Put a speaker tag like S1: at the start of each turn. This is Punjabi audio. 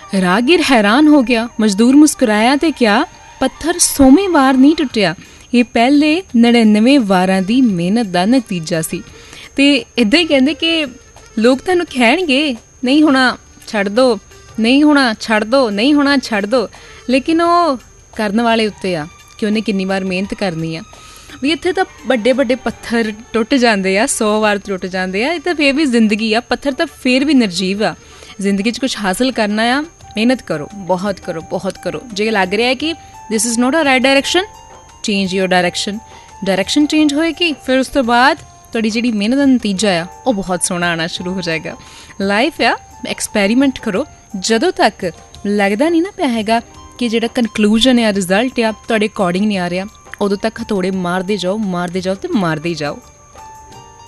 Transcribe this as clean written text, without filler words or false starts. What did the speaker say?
S1: ਰਾਹਗੀਰ ਹੈਰਾਨ ਹੋ ਗਿਆ, ਮਜ਼ਦੂਰ ਮੁਸਕਰਾਇਆ ਤੇ ਕਿਹਾ, ਪੱਥਰ 100ਵੀਂ ਵਾਰ ਨਹੀਂ ਟੁੱਟਿਆ, ਇਹ ਪਹਿਲੇ 99 ਵਾਰਾਂ ਦੀ ਮਿਹਨਤ ਦਾ ਨਤੀਜਾ ਸੀ। ਅਤੇ ਇੱਦਾਂ ਹੀ ਕਹਿੰਦੇ ਕਿ ਲੋਕ ਤੁਹਾਨੂੰ ਕਹਿਣਗੇ ਨਹੀਂ ਹੋਣਾ ਛੱਡ ਦਿਓ, ਨਹੀਂ ਹੋਣਾ ਛੱਡ ਦਿਓ, ਨਹੀਂ ਹੋਣਾ ਛੱਡ ਦਿਓ, ਲੇਕਿਨ ਉਹ ਕਰਨ ਵਾਲੇ ਉੱਤੇ ਆ ਕਿ ਉਹਨੇ ਕਿੰਨੀ ਵਾਰ ਮਿਹਨਤ ਕਰਨੀ ਆ। ਵੀ ਇੱਥੇ ਤਾਂ ਵੱਡੇ ਵੱਡੇ ਪੱਥਰ ਟੁੱਟ ਜਾਂਦੇ ਆ, 100 ਵਾਰ ਟੁੱਟ ਜਾਂਦੇ ਆ, ਇਹ ਤਾਂ ਫਿਰ ਵੀ ਜ਼ਿੰਦਗੀ ਆ। ਪੱਥਰ ਤਾਂ ਫਿਰ ਵੀ ਨਿਰਜੀਵ ਆ। ਜ਼ਿੰਦਗੀ 'ਚ ਕੁਛ ਹਾਸਿਲ ਕਰਨਾ ਆ, ਮਿਹਨਤ ਕਰੋ, ਬਹੁਤ ਕਰੋ, ਬਹੁਤ ਕਰੋ। ਜੇ ਲੱਗ ਰਿਹਾ ਹੈ ਕਿ this is not a right direction, change your direction change ਹੋਏਗੀ, ਫਿਰ ਉਸ ਤੋਂ ਬਾਅਦ ਤੁਹਾਡੀ ਜਿਹੜੀ ਮਿਹਨਤ ਦਾ ਨਤੀਜਾ ਆ ਉਹ ਬਹੁਤ ਸੋਹਣਾ ਆਉਣਾ ਸ਼ੁਰੂ ਹੋ ਜਾਏਗਾ। ਲਾਈਫ ਆ, ਐਕਸਪੈਰੀਮੈਂਟ ਕਰੋ। ਜਦੋਂ ਤੱਕ ਲੱਗਦਾ ਨਹੀਂ ਨਾ ਪਿਆ ਹੈਗਾ ਕਿ ਜਿਹੜਾ ਕਨਕਲੂਜਨ ਆ, ਰਿਜ਼ਲਟ ਆ ਤੁਹਾਡੇ ਅਕੋਰਡਿੰਗ ਨਹੀਂ ਆ ਰਿਹਾ, ਉਦੋਂ ਤੱਕ ਹਥੌੜੇ ਮਾਰਦੇ ਜਾਓ, ਮਾਰਦੇ ਜਾਓ ਅਤੇ ਮਾਰਦੇ ਜਾਓ।